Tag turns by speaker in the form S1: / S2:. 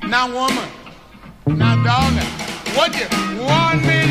S1: Now, woman, now, darling, what you want me